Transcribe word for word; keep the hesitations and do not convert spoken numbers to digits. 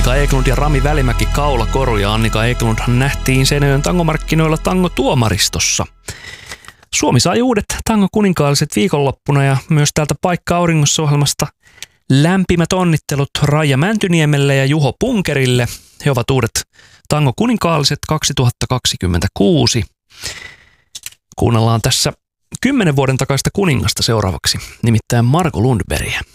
Annika Eklund ja Rami Välimäki kaulakoru, ja Annika Eklundhan nähtiin Seinäjoen tangomarkkinoilla tangotuomaristossa. Suomi sai uudet tangokuninkalliset viikonloppuna, ja myös täältä Paikka auringossa -ohjelmasta lämpimät onnittelut Raija Mäntyniemelle ja Juho Punkerille. He ovat uudet tangokuninkalliset kaksituhattakaksikymmentäkuusi. Kuunnellaan tässä kymmenen vuoden takaista kuningasta seuraavaksi, nimittäin Marko Lundbergia.